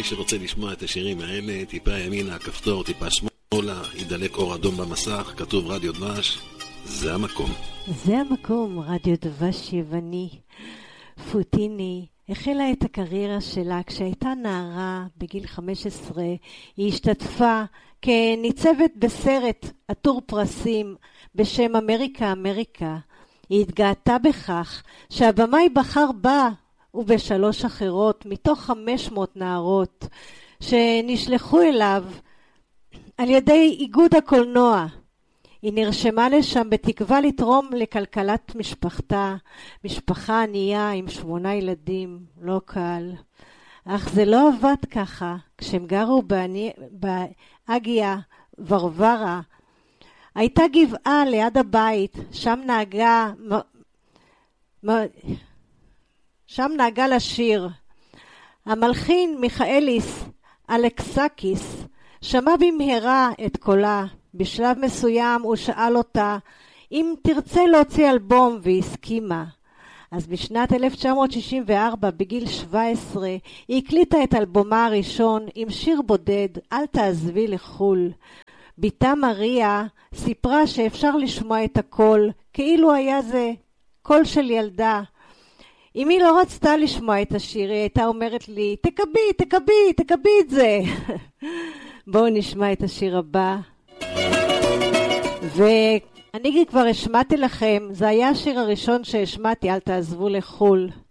שרוצה לשמוע את השירים האלה, טיפה ימינה, הכפתור, טיפה שמאלה, ידלק אור אדום במסך, כתוב רדיו דבש, זה המקום. זה המקום, רדיו דבש יווני. פוטיני החלה את הקריירה שלה כשהייתה נערה בגיל 15. היא השתתפה כניצבת בסרט עטור פרסים בשם אמריקה אמריקה. היא התגאתה בכך שהבמאי בחר בה ובשלוש אחרות מתוך 500 נערות שנשלחו אליו על ידי איגוד הקולנוע. היא נרשמה לשם בתקווה לתרום לכלכלת משפחתה, משפחה ענייה עם 8 ילדים, לא קל. אך זה לא עבד ככה. כשהם גרו באגיה ורברה, הייתה גבעה ליד הבית, שם נהגה לשיר. המלחין מיכאליס אלכסקיס שמע במהרה את קולה. בשלב מסוים הוא שאל אותה אם תרצה להוציא אלבום, והסכימה. אז בשנת 1964, בגיל 17, היא הקליטה את אלבומה הראשון עם שיר בודד, אל תעזבי לחול. ביתה מריה סיפרה שאפשר לשמוע את הקול, כאילו היה זה קול של ילדה. אם היא לא רצתה לשמוע את השיר, היא הייתה אומרת לי, תקבי את זה. בואו נשמע את השיר הבא. ואני כבר השמעתי לכם, זה היה השיר הראשון שהשמעתי, אל תעזבו לחול.